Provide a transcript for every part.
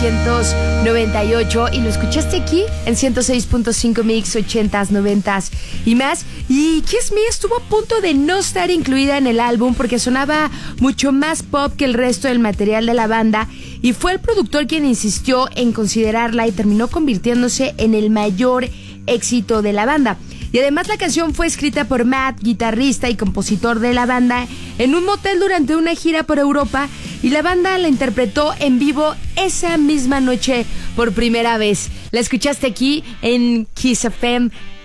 1998 y lo escuchaste aquí en 106.5 Mix 80s, 90s y más. Y Kiss Me estuvo a punto de no estar incluida en el álbum porque sonaba mucho más pop que el resto del material de la banda, y fue el productor quien insistió en considerarla y terminó convirtiéndose en el mayor éxito de la banda. Y además la canción fue escrita por Matt, guitarrista y compositor de la banda, en un motel durante una gira por Europa, y la banda la interpretó en vivo esa misma noche por primera vez. La escuchaste aquí en Kiss FM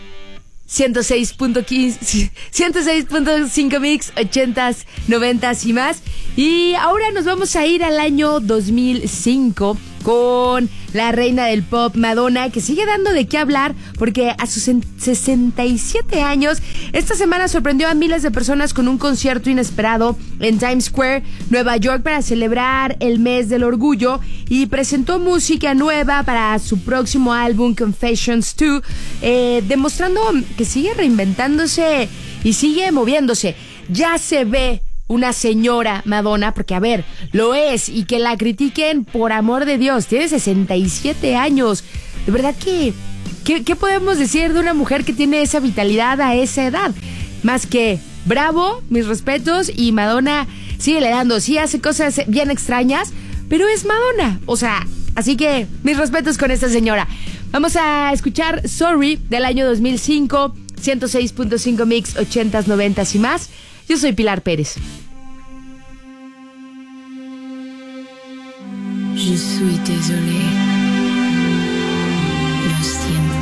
106.5 Mix 80s, 90s y más. Y ahora nos vamos a ir al año 2005 con la reina del pop, Madonna, que sigue dando de qué hablar porque a sus 67 años, esta semana sorprendió a miles de personas con un concierto inesperado en Times Square, Nueva York, para celebrar el mes del orgullo, y presentó música nueva para su próximo álbum Confessions 2, demostrando que sigue reinventándose y sigue moviéndose. Ya se ve una señora Madonna, porque a ver, lo es, y que la critiquen, por amor de Dios, tiene 67 años. De verdad que, ¿qué podemos decir de una mujer que tiene esa vitalidad a esa edad? Más que bravo, mis respetos, y Madonna sigue le dando, sí hace cosas bien extrañas, pero es Madonna, o sea, así que mis respetos con esta señora. Vamos a escuchar Sorry del año 2005, 106.5 Mix 80s, 90s y más. Yo soy Pilar Pérez. Je suis désolée. Lo siento.